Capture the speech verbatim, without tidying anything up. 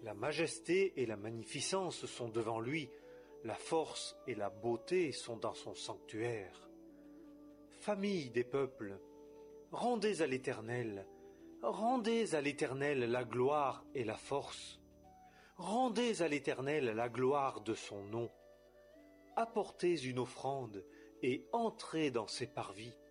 La majesté et la magnificence sont devant lui, la force et la beauté sont dans son sanctuaire. Famille des peuples, rendez à l'Éternel, rendez à l'Éternel la gloire et la force. Rendez à l'Éternel la gloire de son nom. Apportez une offrande et entrez dans ses parvis.